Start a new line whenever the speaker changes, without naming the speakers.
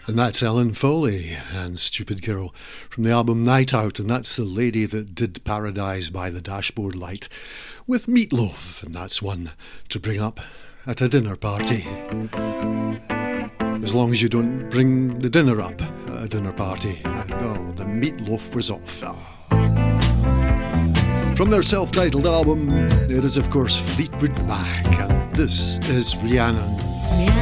And that's Ellen Foley and Stupid Girl from the album Night Out, and that's the lady that did Paradise by the Dashboard Light with Meatloaf, and that's one to bring up at a dinner party. As long as you don't bring the dinner up at a dinner party. Oh, the meatloaf was off. From their self-titled album, it is of course Fleetwood Mac, and this is Rhiannon.
Yeah.